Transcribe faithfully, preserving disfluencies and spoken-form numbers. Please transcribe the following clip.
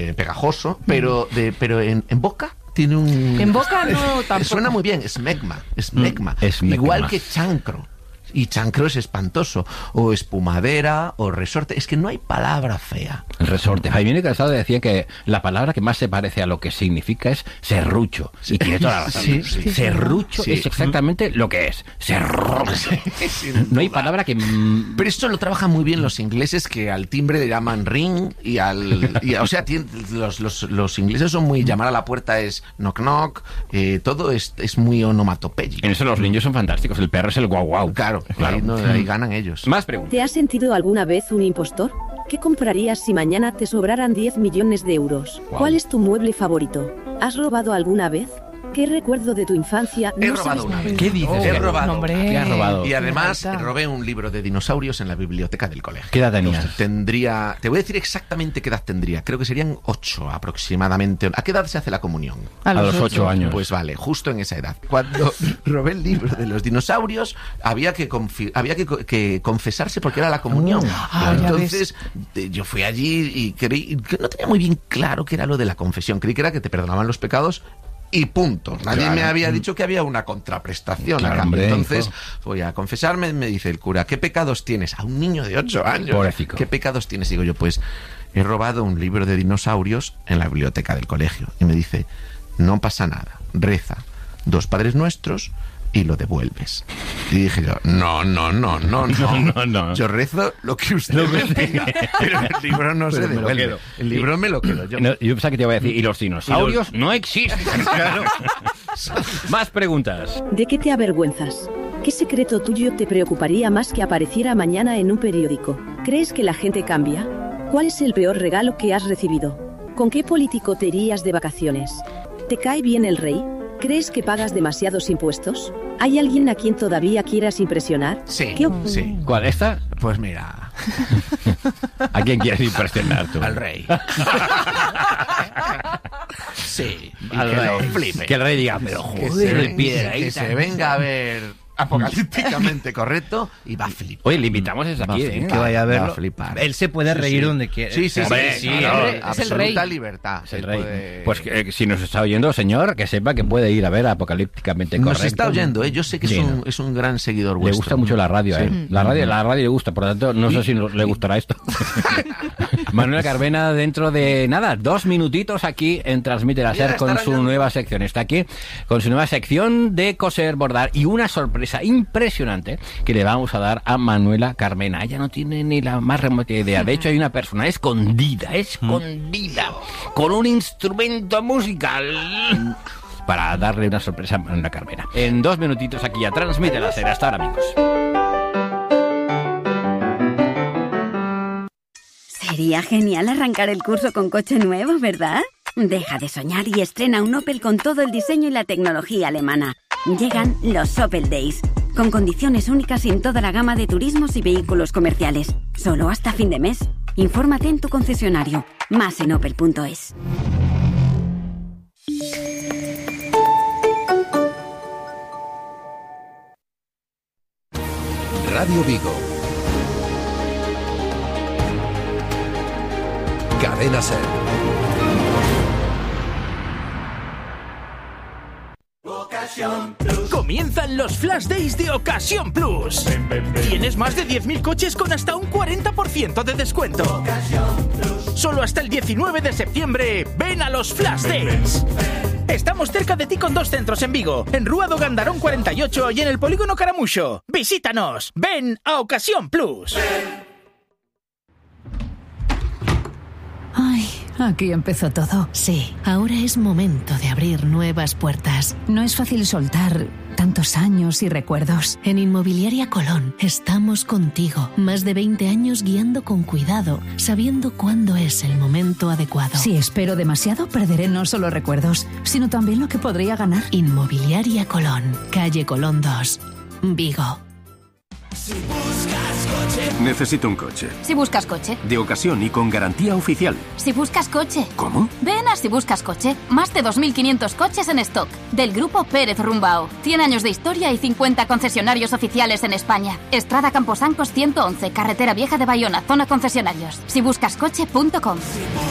eh, pegajoso, pero, de, pero en, en boca tiene un... En boca no tampoco. Suena muy bien, smegma, smegma. Mm, smegma. Igual que chancro. Y chancro es espantoso. O espumadera, o resorte. Es que no hay palabra fea. El resorte. Jaime Casado decía que la palabra que más se parece a lo que significa es serrucho. Sí. Y tiene toda la razón. Sí, sí, serrucho sí. es exactamente lo que es. Serrucho. No hay palabra que... Pero esto lo trabajan muy bien los ingleses, que al timbre le llaman ring. Y al... Y, o sea, tienen, los, los, los ingleses son muy... Llamar a la puerta es knock knock. Eh, todo es, es muy onomatopéyico. En eso los niños son fantásticos. El perro es el guau guau. Claro. Claro. Ahí, no, ahí ganan ellos. Más preguntas. ¿Te has sentido alguna vez un impostor? ¿Qué comprarías si mañana te sobraran diez millones de euros? Wow. ¿Cuál es tu mueble favorito? ¿Has robado alguna vez? ¿Qué recuerdo de tu infancia He no robado sabes una nada? vez. ¿Qué dices? He robado. Hombre. ¿Qué has robado? Y además Qué robé un libro de dinosaurios en la biblioteca del colegio. ¿Qué edad tenías? Tendría... Te voy a decir exactamente qué edad tendría. Creo que serían ocho aproximadamente. ¿A qué edad se hace la comunión? A los ocho años. Pues vale, justo en esa edad. Cuando robé el libro de los dinosaurios, había que, confi- había que, co- que confesarse porque era la comunión. Ah, ya Entonces, eh, yo fui allí y creí que no tenía muy bien claro qué era lo de la confesión. Creí que era que te perdonaban los pecados y punto. Nadie Claro. me había dicho que había una contraprestación. Claro, a cambio. hombre, Entonces, hijo. voy a confesarme, me dice el cura, ¿qué pecados tienes? A un niño de ocho años. Pobrecito. ¿Qué pecados tienes? Digo yo, pues he robado un libro de dinosaurios en la biblioteca del colegio. Y me dice, no pasa nada, reza dos Padres Nuestros y lo devuelves. Y dije yo, no, no, no, no, no. No, no, no. Yo rezo lo que usted me diga, pero el libro no Pero se me lo devuelve. quedo. El libro me lo quedo yo. No, yo pensaba que te iba a decir, y los dinosaurios no existen. Claro. Más preguntas. ¿De qué te avergüenzas? ¿Qué secreto tuyo te preocuparía más que apareciera mañana en un periódico? ¿Crees que la gente cambia? ¿Cuál es el peor regalo que has recibido? ¿Con qué político te irías de vacaciones? ¿Te cae bien el rey? ¿Crees que pagas demasiados impuestos? ¿Hay alguien a quien todavía quieras impresionar? Sí, ¿Qué op- sí. ¿Cuál? ¿Esta? Pues mira, ¿A quién quieres impresionar tú? al rey. Sí, y Al que rey. lo flipe. Que el rey diga, pero Que joder, se, el piedra ahí que tan- se venga a ver apocalípticamente correcto y va a flipar. Oye, le invitamos desde Va a aquí, ¿eh? flipar, Que vaya a verlo. va a flipar. Él se puede Sí, reír sí. donde quiera. Sí, sí, Hombre, sí, sí, sí, hombre, no, es el absoluta rey. libertad. Es el Él rey. puede- Pues que, si nos está oyendo, señor, que sepa que puede ir a ver Apocalípticamente Nos Correcto. está oyendo, ¿eh? Yo sé que Sí, es, un, ¿no? es un gran seguidor Le vuestro. gusta mucho la radio, Sí. ¿eh? La radio, la radio le gusta, por lo tanto, no sé si no- le gustará esto. Manuela Carmena, dentro de nada, dos minutitos aquí en Transmite la Ya Ser con estará su ya. nueva sección. Está aquí con su nueva sección de coser, bordar y una sorpresa impresionante que le vamos a dar a Manuela Carmena. Ella no tiene ni la más remota idea. De hecho, hay una persona escondida, escondida, con un instrumento musical para darle una sorpresa a Manuela Carmena. En dos minutitos aquí a Transmite la Ser. Hasta ahora, amigos. Sería genial arrancar el curso con coche nuevo, ¿verdad? Deja de soñar y estrena un Opel con todo el diseño y la tecnología alemana. Llegan los Opel Days, con condiciones únicas en toda la gama de turismos y vehículos comerciales. Solo hasta fin de mes. Infórmate en tu concesionario. Más en opel punto es. Radio Vigo. Cadena Ser. Comienzan los Flash Days de Ocasión Plus. Tienes más de diez mil coches con hasta un cuarenta por ciento de descuento. Solo hasta el diecinueve de septiembre, ven a los Flash Days. Estamos cerca de ti con dos centros en Vigo, en Rúa do Gandarón cuarenta y ocho y en el Polígono Caramuxo. Visítanos, ven a Ocasión Plus. Ay, aquí empezó todo. Sí, ahora es momento de abrir nuevas puertas. No es fácil soltar tantos años y recuerdos. En Inmobiliaria Colón estamos contigo. Más de veinte años guiando con cuidado, sabiendo cuándo es el momento adecuado. Si espero demasiado, perderé no solo recuerdos, sino también lo que podría ganar. Inmobiliaria Colón, calle Colón dos, Vigo. Si buscas coche. Necesito un coche. Si buscas coche. De ocasión y con garantía oficial. Si buscas coche. ¿Cómo? Ven a Si buscas coche. Más de dos mil quinientos coches en stock. Del grupo Pérez Rumbao. cien años de historia y cincuenta concesionarios oficiales en España. Estrada Camposancos ciento once, Carretera Vieja de Bayona, zona concesionarios. Si buscas coche punto com. Si